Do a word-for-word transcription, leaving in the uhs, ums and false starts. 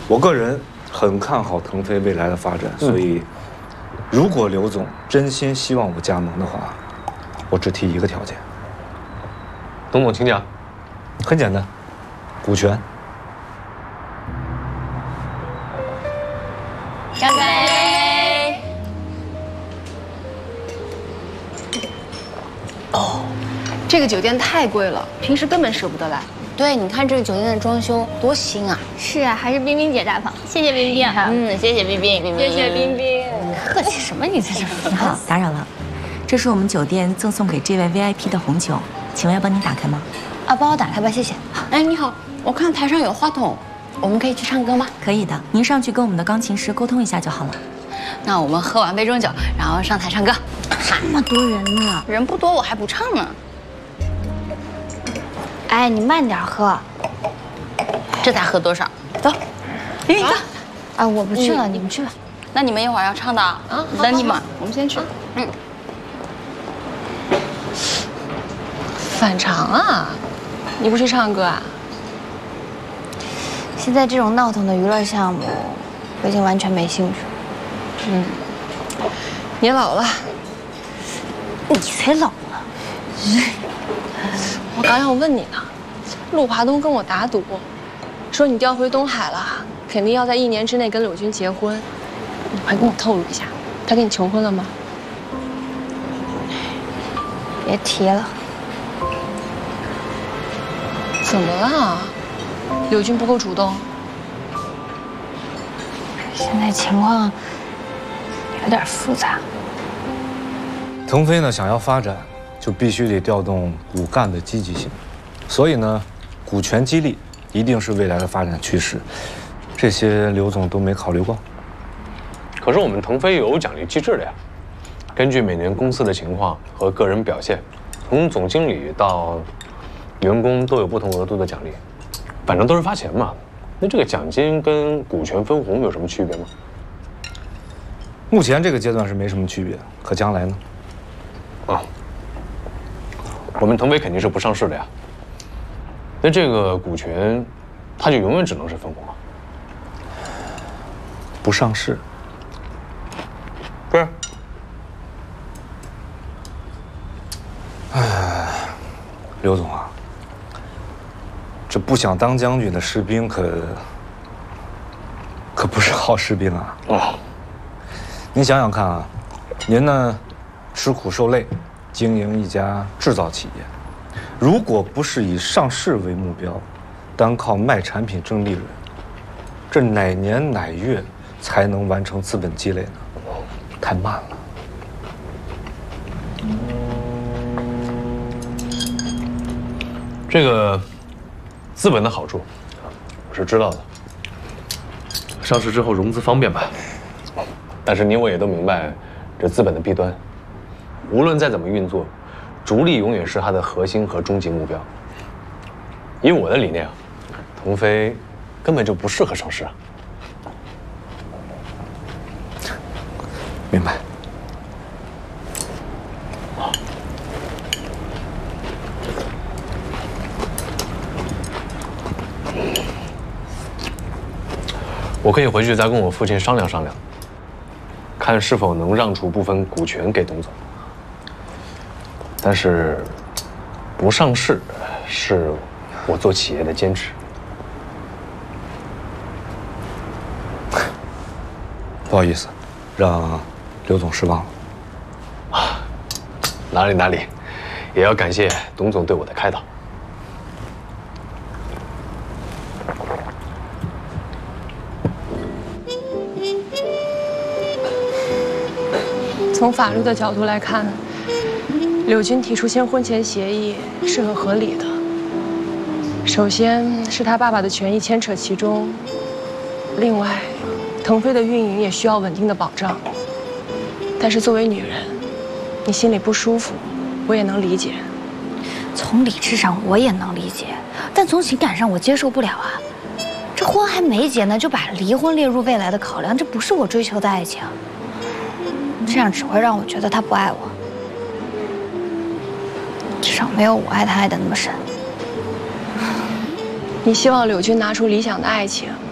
我个人很看好腾飞未来的发展，所以，如果刘总真心希望我加盟的话，我只提一个条件。 董总，请讲。 很简单，股权。 干杯！ 哦，这个酒店太贵了，平时根本舍不得来。 对，你看这个酒店的装修多新啊！ 是啊，还是冰冰姐大方，谢谢冰冰。 嗯，谢谢冰冰，冰冰， 谢谢冰冰。 客气什么？你在这儿？ 你好，打扰了，这是我们酒店赠送给这位 V I P 的红酒，请问要帮您打开吗？ 啊，帮我打开吧，谢谢。哎，你好，我看台上有话筒，我们可以去唱歌吗？ 可以的，您上去跟我们的钢琴师沟通一下就好了。 那我们喝完杯中酒，然后上台唱歌。 这么多人呢， 人不多，我还不唱呢。 哎，你慢点喝。 这才喝多少？走，冰冰走。 啊，我不去了，你们去吧。 那你们一会儿要唱的啊，等你们。 我们先去。 嗯。 反常啊，你不去唱歌啊？ 现在这种闹腾的娱乐项目，我已经完全没兴趣。 嗯，你老了。 你才老呢。 我刚要问你呢，陆华东跟我打赌，说你调回东海了，肯定要在一年之内跟柳军结婚。你快跟我透露一下，他跟你求婚了吗？ 别提了。 怎么了？柳军不够主动？ 现在情况有点复杂。 腾飞呢，想要发展，就必须得调动骨干的积极性，所以呢，股权激励一定是未来的发展趋势。这些刘总都没考虑过。 可是我们腾飞有奖励机制的呀，根据每年公司的情况和个人表现，从总经理到员工都有不同额度的奖励，反正都是发钱嘛。那这个奖金跟股权分红有什么区别吗？ 目前这个阶段是没什么区别，可将来呢？ 啊，我们腾飞肯定是不上市的呀。那这个股权，它就永远只能是分红吗？ 不上市？ 不是。 哎，刘总啊，这不想当将军的士兵可可不是好士兵啊！哦，您想想看啊，您呢？吃苦受累，经营一家制造企业，如果不是以上市为目标，单靠卖产品挣利润，这哪年哪月才能完成资本积累呢？太慢了。 这个资本的好处，我是知道的。上市之后融资方便吧？但是你我也都明白，这资本的弊端。无论再怎么运作，逐利永远是它的核心和终极目标。以我的理念啊，腾飞根本就不适合上市啊。 明白。 我可以回去再跟我父亲商量商量，看是否能让出部分股权给董总。但是，不上市是我做企业的坚持。 不好意思，让刘总失望了。 啊，哪里哪里，也要感谢董总对我的开导。 从法律的角度来看，柳军提出签婚前协议是很合理的。首先是他爸爸的权益牵扯其中，另外，腾飞的运营也需要稳定的保障。但是作为女人，你心里不舒服，我也能理解。 从理智上我也能理解，但从情感上我接受不了啊！这婚还没结呢，就把离婚列入未来的考量，这不是我追求的爱情。这样只会让我觉得他不爱我，至少没有我爱他爱的那么深。 你希望柳军拿出理想的爱情，